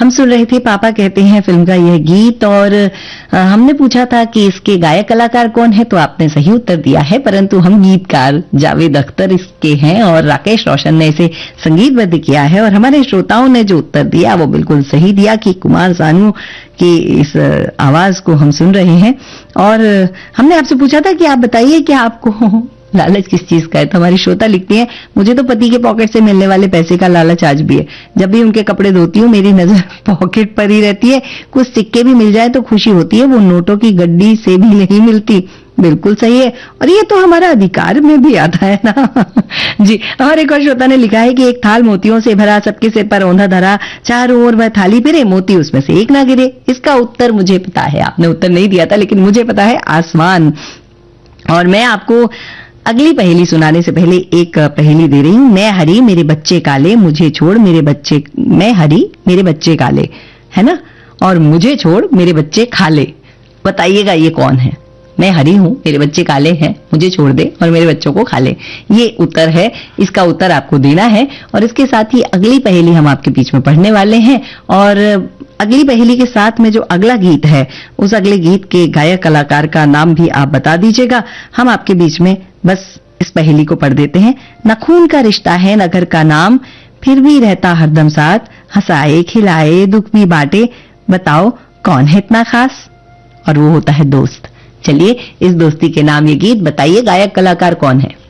हम सुन रहे थे पापा कहते हैं फिल्म का यह गीत, और हमने पूछा था कि इसके गायक कलाकार कौन है, तो आपने सही उत्तर दिया है, परंतु हम गीतकार जावेद अख्तर इसके हैं और राकेश रोशन ने इसे संगीतबद्ध किया है। और हमारे श्रोताओं ने जो उत्तर दिया वो बिल्कुल सही दिया कि कुमार सानू की इस आवाज को हम सुन रहे हैं। और हमने आपसे पूछा था कि आप बताइए कि आपको लालच किस चीज का है, तो हमारी श्रोता लिखती है, मुझे तो पति के पॉकेट से मिलने वाले पैसे का लालच आज भी है। जब भी उनके कपड़े धोती हूँ मेरी नजर पॉकेट पर ही रहती है, कुछ सिक्के भी मिल जाए तो खुशी होती है, वो नोटों की गड्डी से भी नहीं मिलती। बिल्कुल सही है, और ये तो हमारा अधिकार में भी आता है ना। जी, और एक और श्रोता ने लिखा है कि एक थाल मोतियों से भरा, सबके सिर पर औंधा धरा, चारों ओर वह थाली फिरे, मोती उसमें से एक ना गिरे। इसका उत्तर मुझे पता है, आपने उत्तर नहीं दिया था लेकिन मुझे पता है, आसमान। और मैं आपको अगली पहेली सुनाने से पहले एक पहेली दे रही हूं। मैं हरी मेरे बच्चे काले, मुझे छोड़ मेरे बच्चे, मैं हरी मेरे बच्चे काले, है ना, और मुझे छोड़ मेरे बच्चे खाले। बताइएगा ये कौन है? मैं हरी हूं, मेरे बच्चे काले हैं, मुझे छोड़ दे और मेरे बच्चों को खा ले। ये उत्तर है, इसका उत्तर आपको देना है। और इसके साथ ही अगली पहेली हम आपके बीच में पढ़ने वाले हैं, और अगली पहेली के साथ में जो अगला गीत है, उस अगले गीत के गायक कलाकार का नाम भी आप बता दीजिएगा। हम आपके बीच में बस इस पहेली को पढ़ देते हैं। न खून का रिश्ता है न घर का नाम, फिर भी रहता हरदम साथ, हंसाए खिलाए दुख भी बांटे, बताओ कौन है इतना खास? और वो होता है दोस्त। चलिए, इस दोस्ती के नाम ये गीत, बताइए गायक कलाकार कौन है?